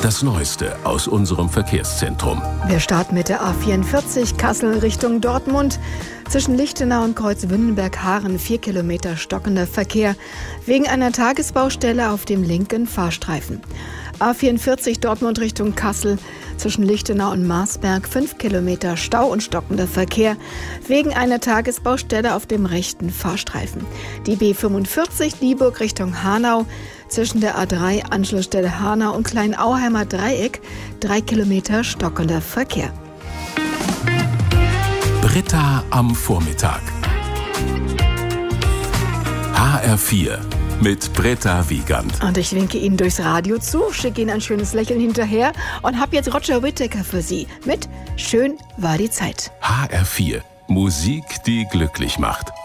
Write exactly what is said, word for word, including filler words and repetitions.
Das Neueste aus unserem Verkehrszentrum. Wir starten mit der A vierundvierzig Kassel Richtung Dortmund. Zwischen Lichtenau und Kreuzwündenberg-Haaren vier Kilometer stockender Verkehr wegen einer Tagesbaustelle auf dem linken Fahrstreifen. A vierundvierzig Dortmund Richtung Kassel. Zwischen Lichtenau und Marsberg fünf Kilometer Stau und stockender Verkehr wegen einer Tagesbaustelle auf dem rechten Fahrstreifen. Die B fünfundvierzig Dieburg Richtung Hanau. Zwischen der A drei Anschlussstelle Hanau und Kleinauheimer Dreieck drei Kilometer stockender Verkehr. Britta am Vormittag. H R vier mit Britta Wiegand. Und ich winke Ihnen durchs Radio zu, schicke Ihnen ein schönes Lächeln hinterher und habe jetzt Roger Whittaker für Sie mit Schön war die Zeit. H R vier. Musik, die glücklich macht.